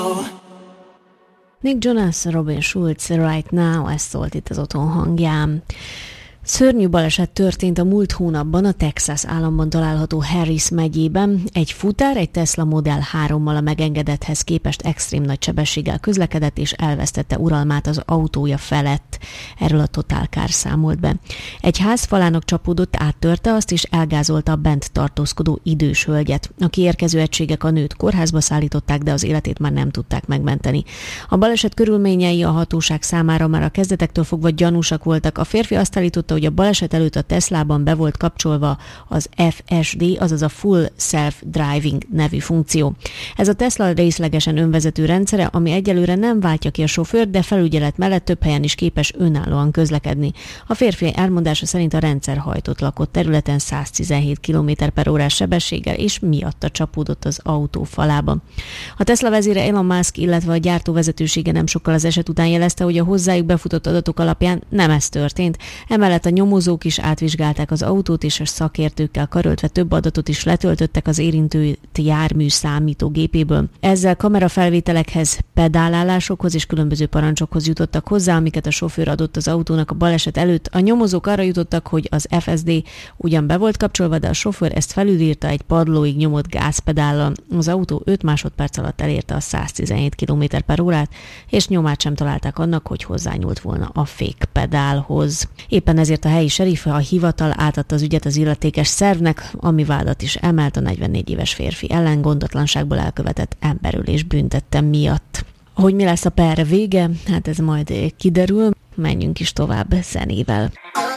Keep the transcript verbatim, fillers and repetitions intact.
Nick Jonas, Robin Schulz, Right Now, ez szólt itt az Otthon hangján. Szörnyű baleset történt a múlt hónapban a Texas államban található Harris megyében. Egy futár egy Tesla Model hárommal a megengedethez képest extrém nagy sebességgel közlekedett, és elvesztette uralmát az autója felett. Erről a Total Car számolt be. Egy ház falának csapódott, áttörte azt, és elgázolta a bent tartózkodó idős hölgyet. A kiérkező egységek a nőt kórházba szállították, de az életét már nem tudták megmenteni. A baleset körülményei a hatóság számára már a kezdetektől fogva gyanúsak voltak. A férfi azt állította, hogy a baleset előtt a Teslában be volt kapcsolva az F S D, azaz a Full Self-Driving nevű funkció. Ez a Tesla részlegesen önvezető rendszere, ami egyelőre nem váltja ki a sofőrt, de felügyelet mellett több helyen is képes önállóan közlekedni. A férfi elmondása szerint a rendszer hajtott lakott területen száztizenhét kilométer per órás sebességgel, és miatta csapódott az autó falába. A Tesla vezére Elon Musk, illetve a gyártó vezetősége nem sokkal az eset után jelezte, hogy a hozzájuk befutott adatok alapján nem ez történt. Emellett a nyomozók is átvizsgálták az autót, és a szakértőkkel karöltve több adatot is letöltöttek az érintő jármű számítógépéből. Ezzel kamerafelvételekhez, pedálállásokhoz és különböző parancsokhoz jutottak hozzá, amiket a sofőr adott az autónak a baleset előtt. A nyomozók arra jutottak, hogy az F S D ugyan be volt kapcsolva, de a sofőr ezt felülírta egy padlóig nyomott gázpedállal. Az autó öt másodperc alatt elérte a száztizenhét kilométer per órát, és nyomát sem találták annak, hogy hozzányúlt volna a fékpedálhoz. Éppen ezért a helyi seriff, a hivatal átadta az ügyet az illetékes szervnek, ami vádat is emelt a negyvennégy éves férfi ellen gondotlanságból elkövetett emberölés bűntette miatt. Hogy mi lesz a per vége? Hát ez majd kiderül. Menjünk is tovább zenével.